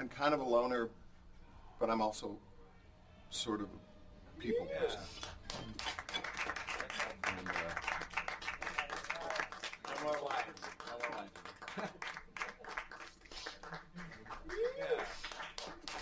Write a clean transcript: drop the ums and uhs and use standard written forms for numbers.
I'm kind of a loner, but I'm also sort of a people person. And, No more life. No more life.